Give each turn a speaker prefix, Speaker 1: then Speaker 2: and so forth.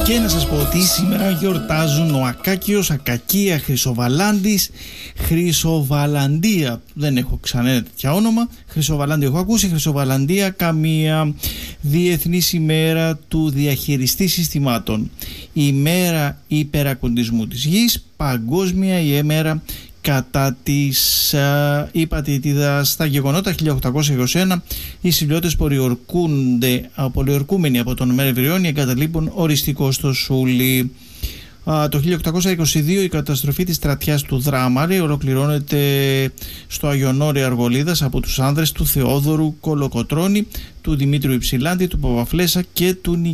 Speaker 1: Και να σας πω ότι σήμερα γιορτάζουν ο Ακάκιος, Ακακία, Χρυσοβαλάντης, Χρυσοβαλαντία. Δεν έχω ξανά τέτοια όνομα. Χρυσοβαλάντια έχω ακούσει, Χρυσοβαλαντία καμία. Διεθνής ημέρα του διαχειριστή συστημάτων. Ημέρα υπερακουντισμού της γης. Παγκόσμια ημέρα κατά της υπατήτηδας. Στα γεγονότα 1821 οι συλλιώτες πολιορκούμενοι από τον Μερβριόνι εγκαταλείπουν οριστικό στο Σούλι. Το 1822 η καταστροφή της στρατιάς του Δράμαρη ολοκληρώνεται στο Αγιονόρι Αργολίδας από τους άνδρες του Θεόδωρου Κολοκοτρώνη, του Δημήτριου Υψηλάντη, του Παπαφλέσσα και του